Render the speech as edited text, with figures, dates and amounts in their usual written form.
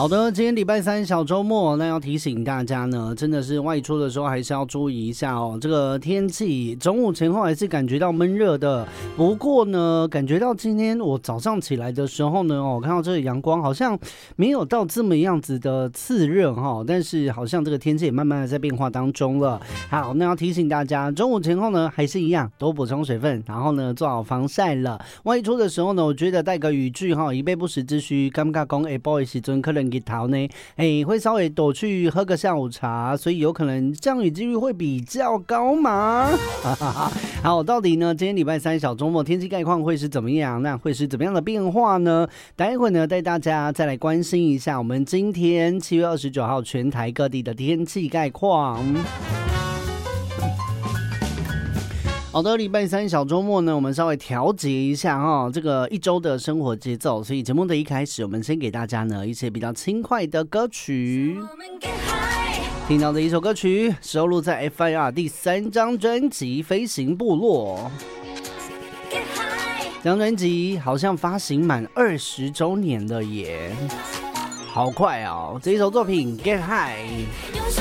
好的，今天礼拜三小周末，那要提醒大家呢，真的是外出的时候还是要注意一下哦。这个天气中午前后还是感觉到闷热的，不过呢，感觉到今天我早上起来的时候呢，我看到这个阳光好像没有到这么样子的炽热哈，但是好像这个天气也慢慢的在变化当中了。好，那要提醒大家，中午前后呢还是一样多补充水分，然后呢做好防晒了。外出的时候呢，我觉得带个雨具哈，以备不时之需。感觉讲下晡的时阵可能日头呢，会稍微躲去喝个下午茶，所以有可能降雨几率会比较高嘛。好，到底呢今天礼拜三小周末天气概况会是怎么样？那会是怎么样的变化呢？待会呢带大家再来关心一下我们今天7月29号全台各地的天气概况。好的，礼拜三小周末呢，我们稍微调节一下哈，这个一周的生活节奏。所以节目的一开始，我们先给大家呢一些比较轻快的歌曲。听到的一首歌曲收录在 FIR 第3张专辑《飞行部落》。这张专辑好像发行满20周年了耶，好快哦！这一首作品《Get High》。